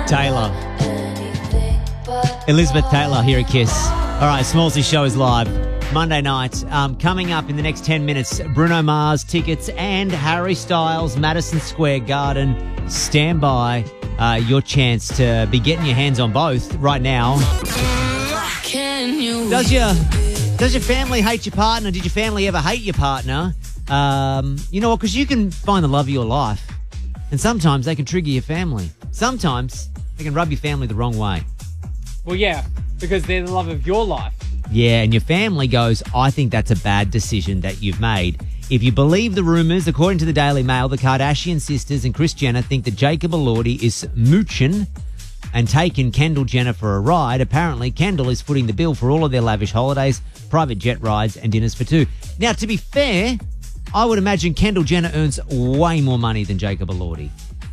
Taylor. Elizabeth Taylor here at KISS. All right, Smallsy Show is live Monday night. Coming up in the next 10 minutes, Bruno Mars tickets and Harry Styles, Madison Square Garden. Stand by. Your chance to be getting your hands on both right now. Does your family hate your partner? Did your family ever hate your partner? You know what? Because you can find the love of your life, and sometimes they can trigger your family. Sometimes they can rub your family the wrong way. Well, yeah, because they're the love of your life. Yeah, and your family goes, I think that's a bad decision that you've made. If you believe the rumours, according to the Daily Mail, the Kardashian sisters and Kris Jenner think that Jacob Elordi is mooching and taking Kendall Jenner for a ride. Apparently, Kendall is footing the bill for all of their lavish holidays, private jet rides and dinners for two. Now, to be fair, I would imagine Kendall Jenner earns way more money than Jacob Elordi.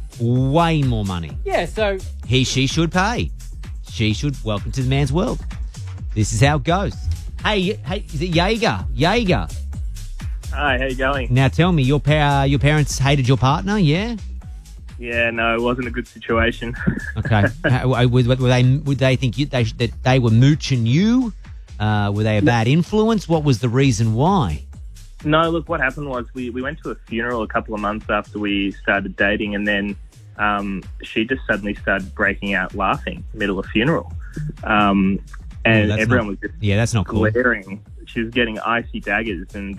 Way more money. Yeah, so... She should pay. She should. Welcome to the man's world. This is how it goes. Hey, is it Jaeger? Jaeger. Hi, how you going? Now tell me, your parents hated your partner, yeah? Yeah, no, it wasn't a good situation. Okay. Would they think that they were mooching you? Were they a bad influence? What was the reason why? No, look, what happened was we went to a funeral a couple of months after we started dating, and then she just suddenly started breaking out laughing middle of funeral. And everyone was just that's not cool. glaring. She was getting icy daggers, and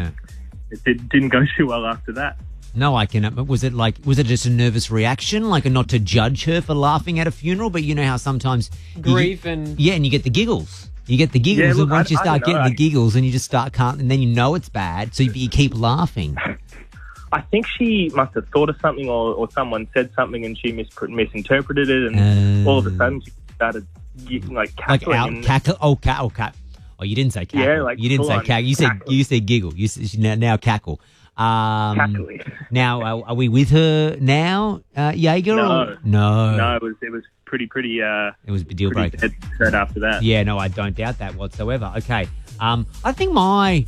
it didn't go too well after that. No, I can. Was it just a nervous reaction, like not to judge her for laughing at a funeral? But you know how sometimes grief and you get the giggles. You get the giggles, look, and once you start getting the giggles, and you just start and then you know it's bad, so you keep laughing. I think she must have thought of something, or someone said something, and she misinterpreted it, and all of a sudden she started cackling. Cackle. Oh, you didn't say cackle. Yeah, you didn't say cackle. You said giggle. You said now cackle. Cackling. Now, are we with her now, Jaeger? No. No, it was pretty. It was a deal breaker. Straight after that. Yeah, no, I don't doubt that whatsoever. Okay, I think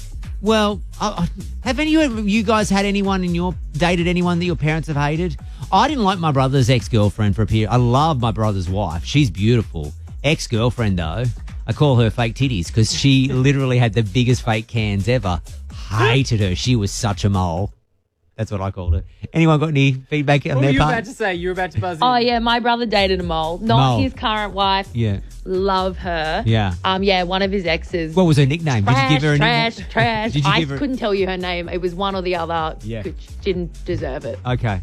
have any of you guys had dated anyone that your parents have hated? I didn't like my brother's ex-girlfriend for a period. I love my brother's wife. She's beautiful. Ex-girlfriend, though, I call her fake titties because she literally had the biggest fake cans ever. Hated her. She was such a mole. That's what I called her. Anyone got any feedback on their part? About to say? You were about to buzz in. Oh, yeah, my brother dated a mole. Not his current wife. Yeah. Love her. Yeah. Yeah, one of his exes. What was her nickname? Did you give her a nickname? Trash. I couldn't tell you her name. It was one or the other. Yeah. Which didn't deserve it. Okay.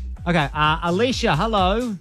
Alicia, hello.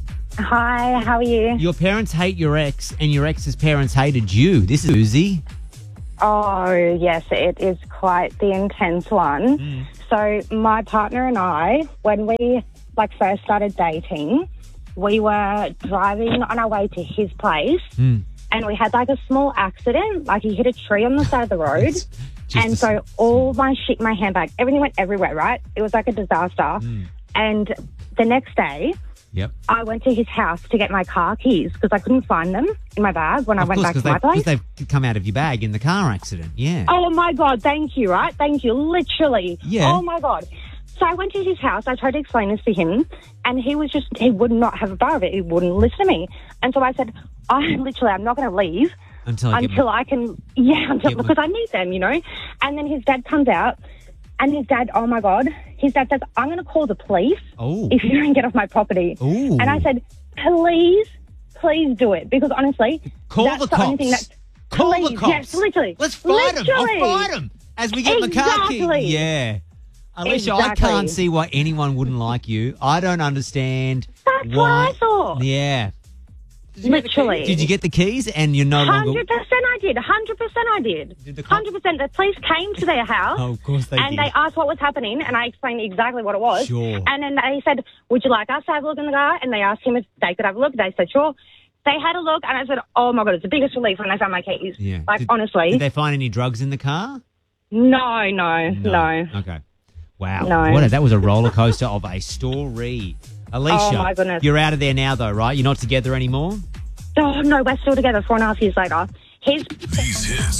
Hi, how are you? Your parents hate your ex, and your ex's parents hated you. This is Uzi. Oh, yes, it is quite the intense one. So my partner and I, when we first started dating, we were driving on our way to his place and we had a small accident. He hit a tree on the side of the road. And so all my shit, my handbag, everything went everywhere, right? It was like a disaster. And the next day, I went to his house to get my car keys because I couldn't find them in my bag when I went back to my place. Because they've come out of your bag in the car accident, yeah. Oh, my God, thank you, right? Thank you, literally. Yeah. Oh, my God. So I went to his house. I tried to explain this to him, and he would not have a bar of it. He wouldn't listen to me. And so I said, I'm not going to leave until I can, because I need them, And then his dad comes out. And his dad, oh, my God, his dad says, I'm going to call the police if you don't get off my property. Ooh. And I said, please do it. Because, honestly, call the cops. Call the cops. Yes, literally. Let's fight them. I'll fight them as we get my car key. Yeah. Alicia, I can't see why anyone wouldn't like you. I don't understand That's what I thought. Yeah. Literally. Did you get the keys and you're no longer... 100% I did. 100% I did. 100%. The police came to their house. Oh, of course they did. And they asked what was happening, and I explained exactly what it was. Sure. And then they said, would you like us to have a look in the car? And they asked him if they could have a look. They said, sure. They had a look, and I said, oh, my God, it's the biggest relief when I found my keys. Yeah. Honestly. Did they find any drugs in the car? No. Okay. Wow. No. That was a roller coaster of a story. Alicia, oh, my goodness. You're out of there now, though, right? You're not together anymore? Oh, no, we're still together 4.5 years later. These hits